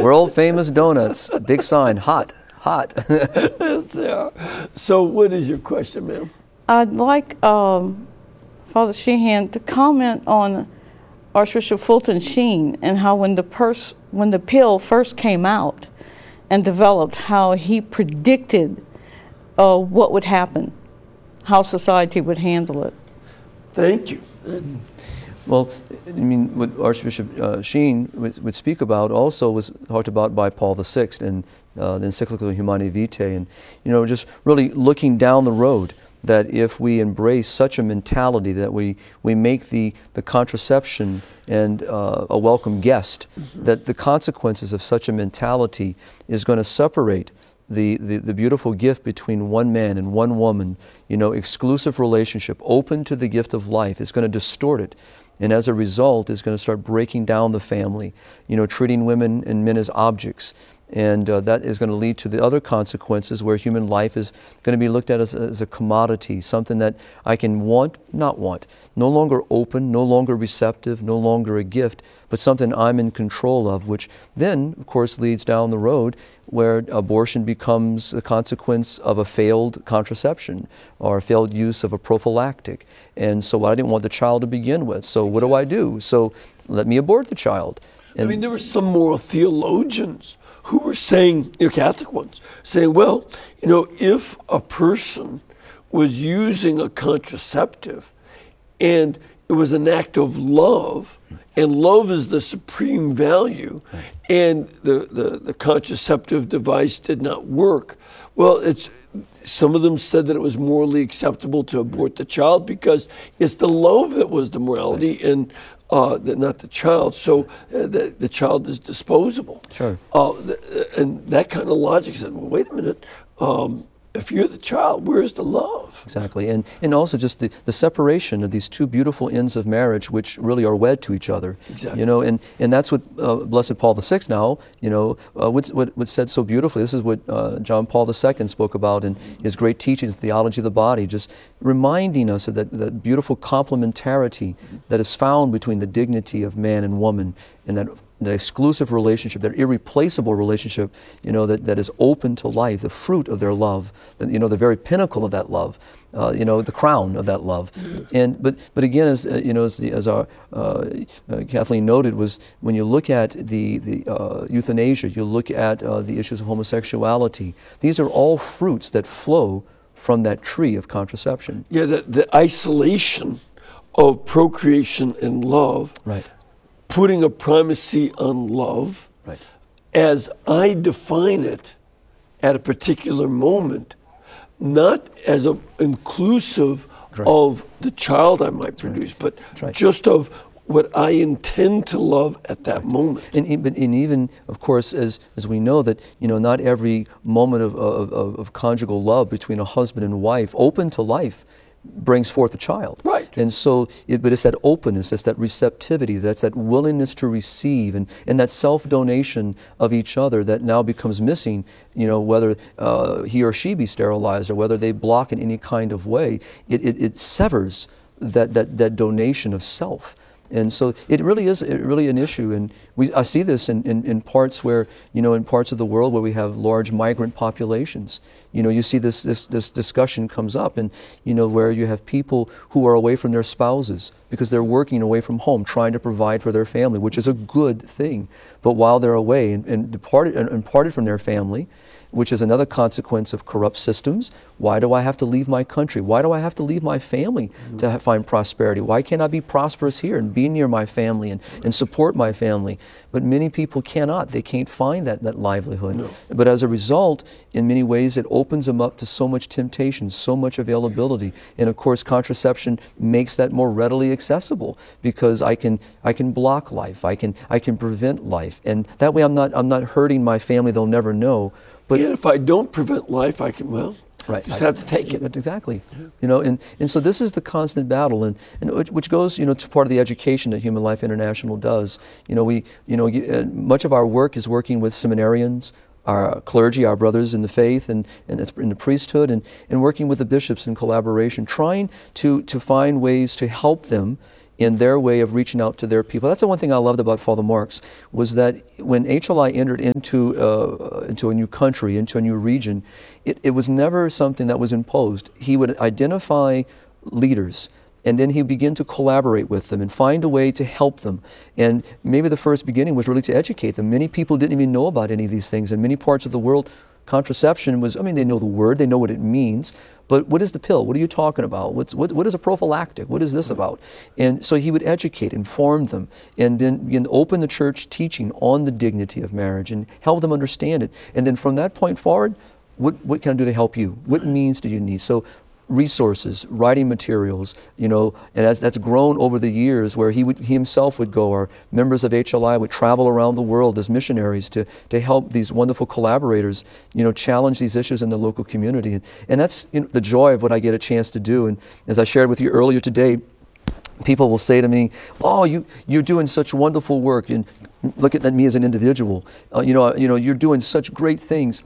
World famous donuts, big sign, hot, hot. Yes, they are. So what is your question, ma'am? I'd like Father Sheehan to comment on Archbishop Fulton Sheen and how when the pill first came out and developed, how he predicted what would happen, how society would handle it. Thank you. Well, I mean, what Archbishop Sheen would speak about also was talked about by Paul VI and the encyclical Humanae Vitae, and just really looking down the road, that if we embrace such a mentality that we make the contraception and a welcome guest, that the consequences of such a mentality is going to separate the beautiful gift between one man and one woman, exclusive relationship, open to the gift of life, is going to distort it. And as a result, is going to start breaking down the family, treating women and men as objects. And that is going to lead to the other consequences where human life is going to be looked at as a commodity, something that I can want, not want, no longer open, no longer receptive, no longer a gift, but something I'm in control of, which then, of course, leads down the road where abortion becomes a consequence of a failed contraception or a failed use of a prophylactic. And so I didn't want the child to begin with, so what do I do? So let me abort the child. And I mean, there were some moral theologians who were saying, Catholic ones, saying, well, if a person was using a contraceptive and it was an act of love, and love is the supreme value, and the contraceptive device did not work, well, some of them said that it was morally acceptable to abort the child because it's the love that was the morality, and not the child. So the child is disposable. Sure. And that kind of logic said, well, wait a minute. If you're the child, where's the love? Exactly. And also just the separation of these two beautiful ends of marriage, which really are wed to each other. Exactly. And that's what Blessed Paul VI now, what said so beautifully. This is what John Paul II spoke about in his great teachings, Theology of the Body, just reminding us of that beautiful complementarity that is found between the dignity of man and woman, and that exclusive relationship, that irreplaceable relationship, that is open to life, the fruit of their love, the very pinnacle of that love, the crown of that love. And but again, as our Kathleen noted, was when you look at the euthanasia, you look at the issues of homosexuality. These are all fruits that flow from that tree of contraception. Yeah, the isolation of procreation and love. Right. Putting a primacy on love, right, as I define it at a particular moment, not as an inclusive of the child I might produce, but just of what I intend to love at that moment. And even, of course, as we know that, not every moment of conjugal love between a husband and wife, open to life, brings forth a child. Right. And so, but it's that openness, it's that receptivity, that's that willingness to receive, and that self-donation of each other that now becomes missing, whether he or she be sterilized or whether they block in any kind of way. It severs that donation of self. And so it really is an issue, and I see this in parts where, in parts of the world where we have large migrant populations. You see this discussion comes up, and where you have people who are away from their spouses because they're working away from home, trying to provide for their family, which is a good thing. But while they're away and parted from their family, which is another consequence of corrupt systems. Why do I have to leave my country? Why do I have to leave my family to find prosperity? Why can't I be prosperous here and be near my family and support my family? But many people cannot. They can't find that livelihood. No. But as a result, in many ways, it opens them up to so much temptation, so much availability. And of course, contraception makes that more readily accessible because I can block life. I can prevent life. And that way I'm not hurting my family. They'll never know. But if I don't prevent life, I can, just have to take it. Exactly. And so this is the constant battle, and which goes, to part of the education that Human Life International does. Much of our work is working with seminarians, our clergy, our brothers in the faith, and in the priesthood, and working with the bishops in collaboration, trying to find ways to help them in their way of reaching out to their people. That's the one thing I loved about Father Marks, was that when HLI entered into a new country, into a new region, it was never something that was imposed. He would identify leaders, and then he'd begin to collaborate with them and find a way to help them. And maybe the first beginning was really to educate them. Many people didn't even know about any of these things. In many parts of the world, contraception was, they know the word, they know what it means, but what is the pill? What are you talking about? What is a prophylactic? What is this about? And so he would educate, inform them, and then begin to open the church teaching on the dignity of marriage and help them understand it. And then from that point forward, what can I do to help you? What means do you need? So resources, writing materials, and as that's grown over the years, where he himself would go, or members of HLI would travel around the world as missionaries to help these wonderful collaborators, challenge these issues in the local community. And that's the joy of what I get a chance to do. And as I shared with you earlier today, people will say to me, "Oh, you're doing such wonderful work," and look at me as an individual. You're doing such great things.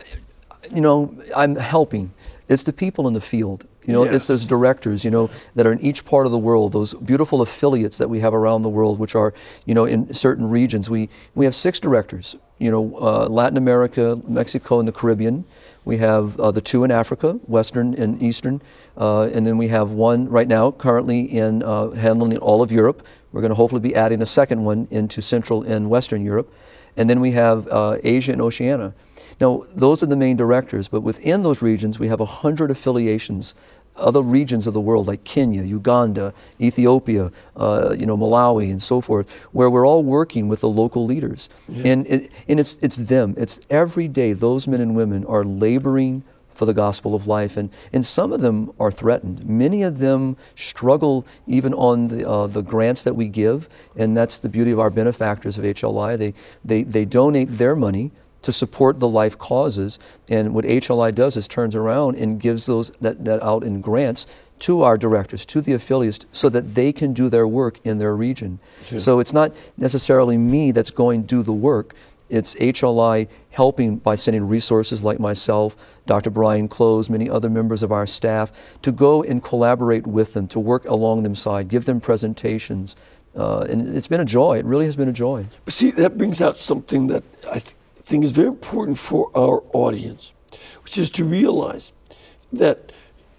I'm helping. It's the people in the field. Yes. It's those directors, that are in each part of the world, those beautiful affiliates that we have around the world, which are, in certain regions. We have 6 directors, Latin America, Mexico, and the Caribbean. We have the 2 in Africa, Western and Eastern. And then we have 1 right now currently in handling all of Europe. We're going to hopefully be adding a second one into Central and Western Europe. And then we have Asia and Oceania. Now, those are the main directors, but within those regions, we have 100 affiliations, other regions of the world like Kenya, Uganda, Ethiopia, Malawi, and so forth, where we're all working with the local leaders. Yeah. And it's them. It's every day those men and women are laboring for the gospel of life, and some of them are threatened. Many of them struggle even on the grants that we give, and that's the beauty of our benefactors of HLI. They donate their money to support the life causes, and what HLI does is turns around and gives that out in grants to our directors, to the affiliates, so that they can do their work in their region. Sure. So it's not necessarily me that's going to do the work. It's HLI helping by sending resources like myself, Dr. Brian Close, many other members of our staff, to go and collaborate with them, to work along them side, give them presentations. And it's been a joy. It really has been a joy. See, that brings out something that I think is very important for our audience, which is to realize that,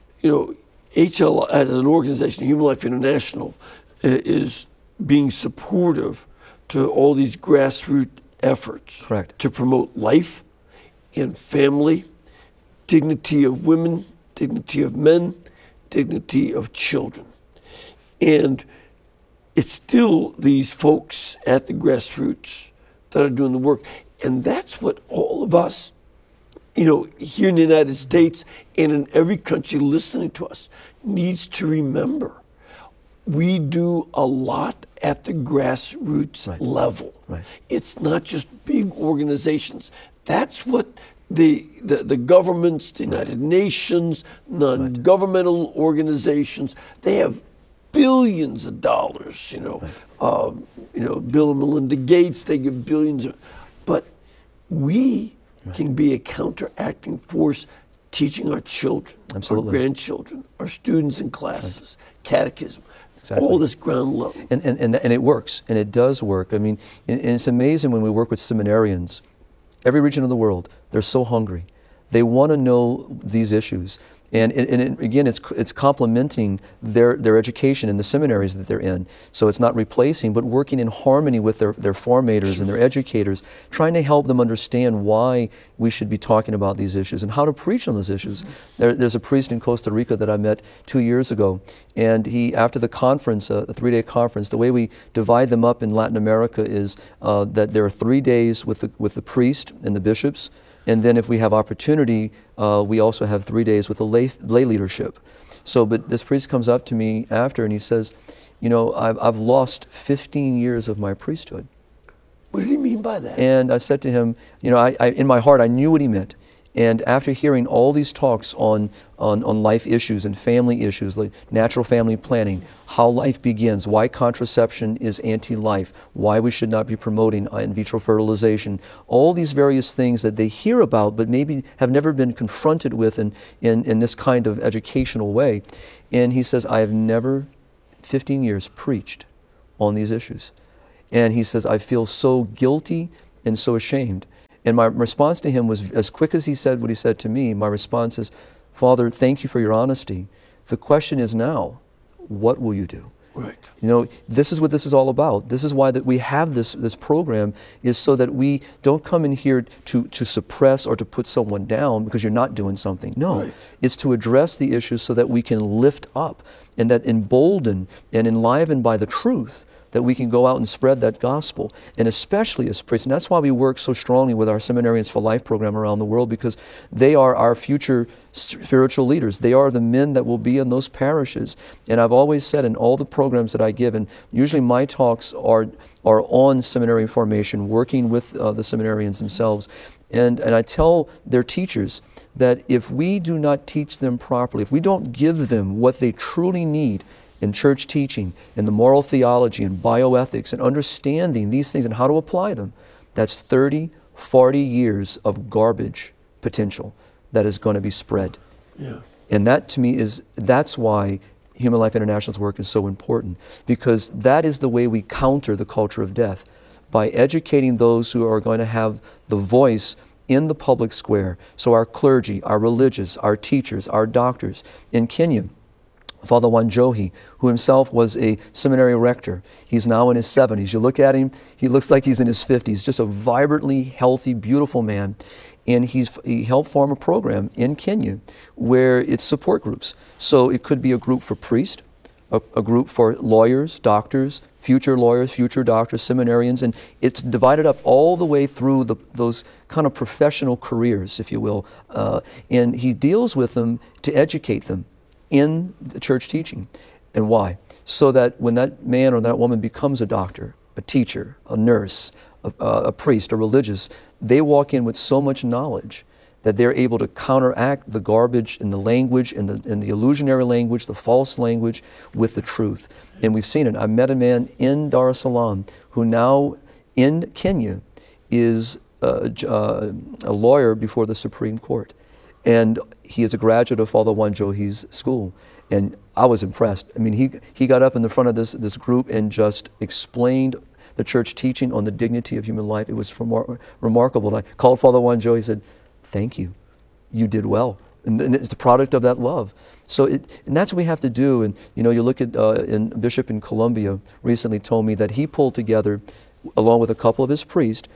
HLI as an organization, Human Life International, is being supportive to all these grassroots efforts. Correct. To promote life and family, dignity of women, dignity of men, dignity of children. And it's still these folks at the grassroots that are doing the work. And that's what all of us, here in the United States and in every country listening to us needs to remember. We do a lot at the grassroots level. Right. It's not just big organizations. That's what the governments, the United Nations, non-governmental organizations, they have billions of dollars, Bill and Melinda Gates, they give billions but we can be a counteracting force, teaching our children, Absolutely. Our grandchildren, our students in classes, catechism, Exactly. all this ground level. And it works, and it does work. I mean, and it's amazing when we work with seminarians, every region of the world, they're so hungry. They want to know these issues. And again, it's complementing their education in the seminaries that they're in. So it's not replacing, but working in harmony with their formators and their educators, trying to help them understand why we should be talking about these issues and how to preach on those issues. There's a priest in Costa Rica that I met 2 years ago, and he, after the conference, a 3-day conference, the way we divide them up in Latin America is that there are 3 days with the priest and the bishops. And then if we have opportunity, we also have 3 days with the lay leadership. So, but this priest comes up to me after and he says, I've lost 15 years of my priesthood. What did he mean by that? And I said to him, I in my heart, I knew what he meant. And after hearing all these talks on life issues and family issues, like natural family planning, how life begins, why contraception is anti-life, why we should not be promoting in vitro fertilization, all these various things that they hear about but maybe have never been confronted with in this kind of educational way. And he says, I have never 15 years preached on these issues. And he says, I feel so guilty and so ashamed. And my response to him was, as quick as he said what he said to me, my response is, Father, thank you for your honesty. The question is now, what will you do? Right. You know, this is what this is all about. This is why that we have this program, is so that we don't come in here to suppress or to put someone down because you're not doing something. No, Right. it's to address the issues so that we can lift up, and that emboldened and enlivened by the truth, that we can go out and spread that gospel, and especially as priests. And that's why we work so strongly with our Seminarians for Life program around the world, because they are our future spiritual leaders. They are the men that will be in those parishes. And I've always said in all the programs that I give, and usually my talks are on seminary formation, working with the seminarians themselves. And I tell their teachers that if we do not teach them properly, if we don't give them what they truly need in church teaching, in the moral theology and bioethics, and understanding these things and how to apply them, that's 30, 40 years of garbage potential that is going to be spread. Yeah. And that, to me, that's why Human Life International's work is so important, because that is the way we counter the culture of death, by educating those who are going to have the voice in the public square. So our clergy, our religious, our teachers, our doctors. In Kenya, Father Wanjohi, who himself was a seminary rector, he's now in his 70s. You look at him, he looks like he's in his 50s, just a vibrantly healthy, beautiful man. And he helped form a program in Kenya where it's support groups. So it could be a group for priests, a group for lawyers, doctors, future lawyers, future doctors, seminarians, and it's divided up all the way through those kind of professional careers, if you will. And he deals with them to educate them in the church teaching. And why? So that when that man or that woman becomes a doctor, a teacher, a nurse, a priest, a religious, they walk in with so much knowledge that they're able to counteract the garbage in the language and the illusionary language, the false language, with the truth. And we've seen it. I met a man in Dar es Salaam who now in Kenya is a lawyer before the Supreme Court. And he is a graduate of Father Wanjohi's school. And I was impressed. I mean, he got up in the front of this group and just explained the church teaching on the dignity of human life. It was remarkable. And I called Father Wanjohi and said, thank you. You did well. And it's the product of that love. So and that's what we have to do. And you know, you look at a bishop in Colombia recently told me that he pulled together, along with a couple of his priests,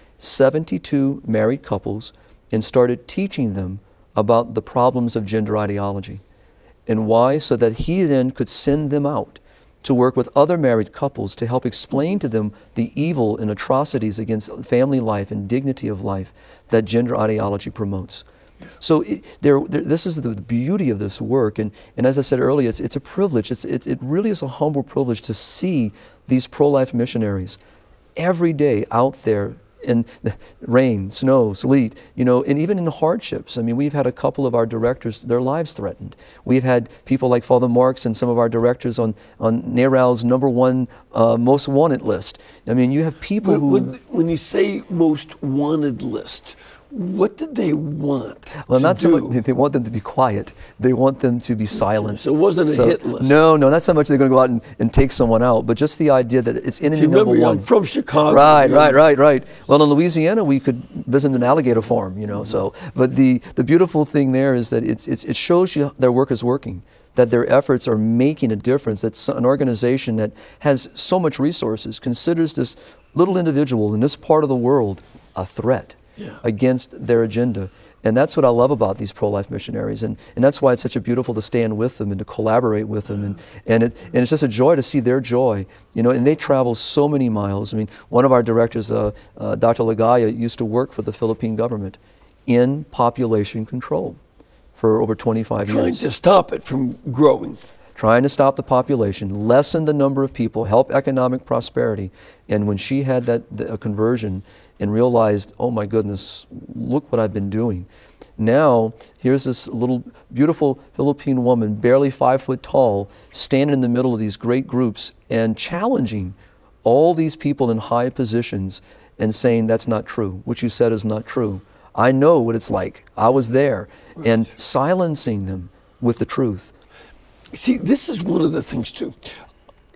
72 married couples and started teaching them about the problems of gender ideology. And why? So that he then could send them out to work with other married couples to help explain to them the evil and atrocities against family life and dignity of life that gender ideology promotes. So this is the beauty of this work. And as I said earlier, it's a privilege. It really is a humble privilege to see these pro-life missionaries every day out there in rain, snow, sleet, you know, and even in hardships. I mean, we've had a couple of our directors, their lives threatened. We've had people like Father Marks and some of our directors on NARAL's #1 most wanted list. I mean, you have people who... When you say most wanted list, what did they want? Well, not so much. They want them to be quiet. They want them to be silent. So it wasn't a hit list. No, not so much they're going to go out and take someone out, but just the idea that it's enemy remember, number one. I'm from Chicago. Right. Well, in Louisiana, we could visit an alligator farm, you know. So, but the beautiful thing there is that it shows you their work is working, that their efforts are making a difference. That's an organization that has so much resources considers this little individual in this part of the world a threat. Yeah. Against their agenda. And that's what I love about these pro-life missionaries. And that's why it's such a beautiful to stand with them and to collaborate with them. And it's just a joy to see their joy. You know, and they travel so many miles. I mean, one of our directors, Dr. Ligaya, used to work for the Philippine government in population control for over 25 years. Trying to stop it from growing. Trying to stop the population, lessen the number of people, help economic prosperity. And when she had a conversion and realized, oh my goodness, look what I've been doing. Now, here's this little beautiful Philippine woman, barely 5 foot tall, standing in the middle of these great groups and challenging all these people in high positions and saying, that's not true. What you said is not true. I know what it's like. I was there. Right. And silencing them with the truth. See, this is one of the things too.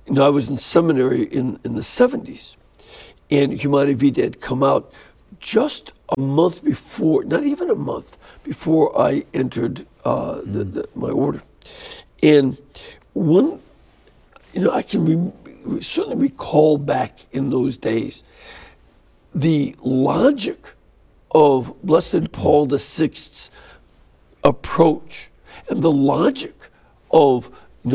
I was in seminary in the 70s, and Humanae Vitae had come out just a month before, not even a month before I entered my order. And one, I can certainly recall back in those days the logic of Blessed Paul VI's approach and the logic of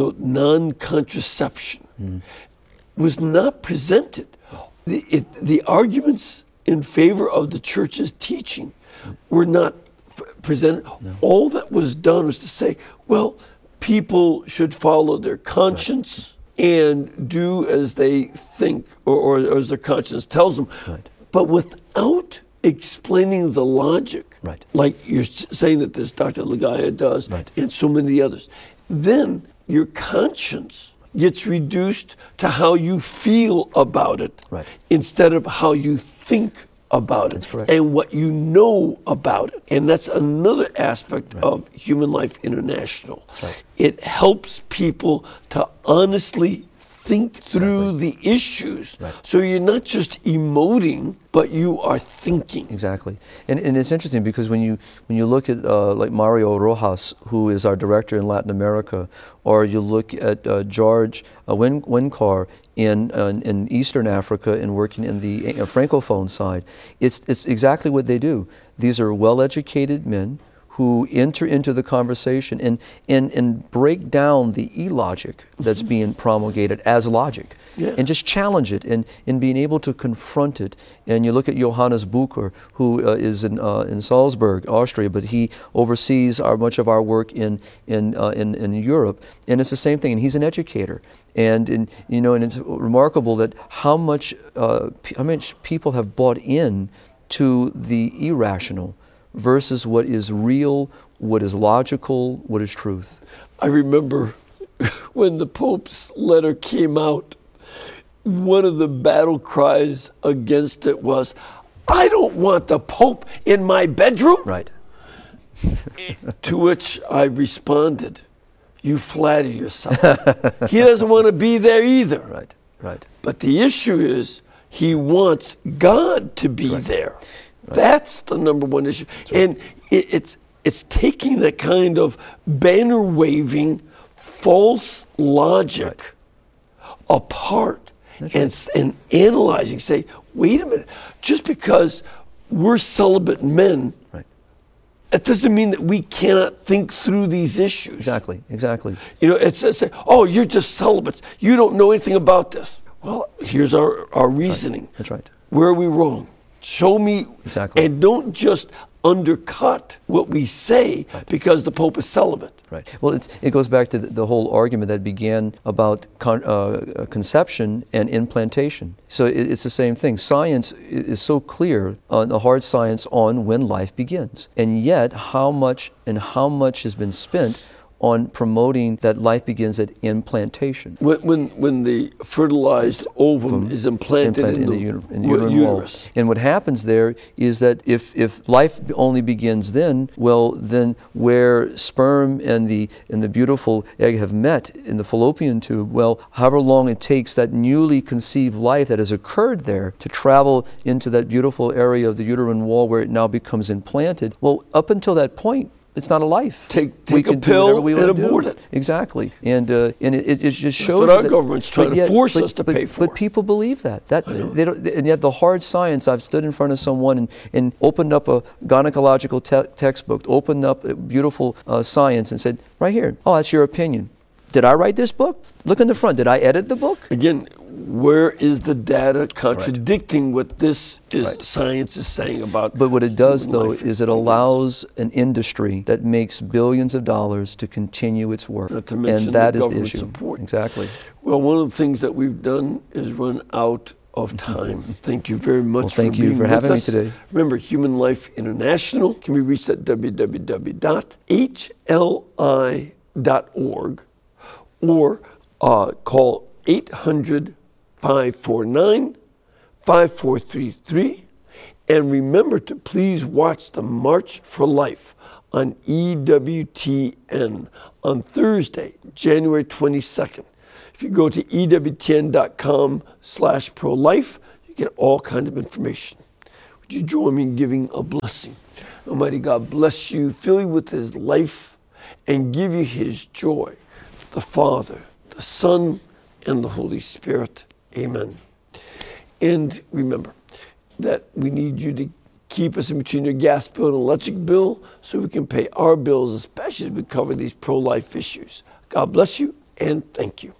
non-contraception was not presented. The arguments in favor of the church's teaching were not presented. No. All that was done was to say, well, people should follow their conscience and do as they think or as their conscience tells them. Right. But without explaining the logic, like you're saying that this Dr. Lagaya does, and so many others, then your conscience gets reduced to how you feel about it instead of how you think about it and what you know about it. And that's another aspect of Human Life International. It helps people to honestly think through the issues. So you're not just emoting, but you are thinking. Exactly. And it's interesting because when you look at like Mario Rojas, who is our director in Latin America, or you look at George Winkar in Eastern Africa and working in the Francophone side, it's exactly what they do. These are well-educated men who enter into the conversation and break down the illogic that's being promulgated as logic, and just challenge it and being able to confront it. And you look at Johannes Bucher, who is in Salzburg, Austria, but he oversees much of our work in Europe, and it's the same thing. And he's an educator, and it's remarkable that how much people have bought in to the irrational versus what is real, what is logical, what is truth. I remember when the Pope's letter came out, one of the battle cries against it was, "I don't want the Pope in my bedroom." Right. To which I responded, "You flatter yourself. He doesn't want to be there either." Right. But the issue is, he wants God to be there. That's the number one issue. And it's taking that kind of banner waving false logic apart and analyzing, say, wait a minute, just because we're celibate men, it doesn't mean that we cannot think through these issues. Exactly. It's oh, you're just celibates. You don't know anything about this. Well, here's our reasoning. That's right. Where are we wrong? Show me, and don't just undercut what we say because the Pope is celibate. Right. Well, it goes back to the whole argument that began about conception and implantation. So it's the same thing. Science is so clear, the hard science on when life begins, and yet how much has been spent on promoting that life begins at implantation. When the fertilized ovum is implanted in the uterus. And what happens there is that if life only begins then, well, then where sperm and the beautiful egg have met in the fallopian tube, well, however long it takes that newly conceived life that has occurred there to travel into that beautiful area of the uterine wall where it now becomes implanted, well, up until that point, it's not a life. Take a pill and abort it. Exactly, and it just shows. That's what our government's trying to force us to pay for. But people believe that they don't, and yet the hard science. I've stood in front of someone and opened up a gynecological textbook, opened up a beautiful science, and said, "Right here. Oh, that's your opinion. Did I write this book? Look in the front. Did I edit the book?" Again, where is the data contradicting what this science is saying about? But what it does, though, is it allows an industry that makes billions of dollars to continue its work, and that is the issue. Support. Exactly. Well, one of the things that we've done is run out of time. Thank you very much. Well, thank you for having me today. Remember, Human Life International can be reached at www.hli.org or call 800-549-5433. And remember to please watch the March for Life on EWTN on Thursday, January 22nd. If you go to ewtn.com/pro-life, you get all kinds of information. Would you join me in giving a blessing? Almighty God bless you, fill you with his life, and give you his joy. The Father, the Son, and the Holy Spirit. Amen. And remember that we need you to keep us in between your gas bill and electric bill so we can pay our bills, especially as we cover these pro-life issues. God bless you, and thank you.